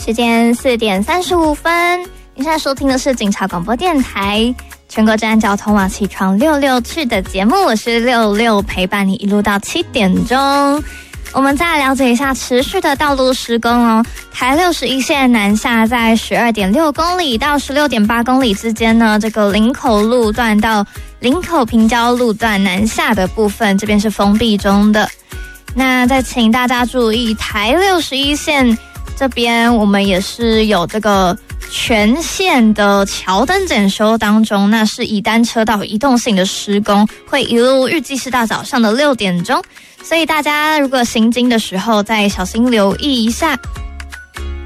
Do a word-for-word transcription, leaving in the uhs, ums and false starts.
时间四点三十五分，你现在收听的是警察广播电台全国治安交通网起床六六去的节目，我是六六，陪伴你一路到七点钟。我们再来了解一下持续的道路施工哦。台六十一线南下在十二点六公里到十六点八公里之间呢，这个林口路段到林口平交路段南下的部分，这边是封闭中的。那再请大家注意，台六十一线这边我们也是有这个全线的桥灯检修当中，那是以单车道移动性的施工，会一路预计是到早上的六点钟，所以大家如果行经的时候再小心留意一下。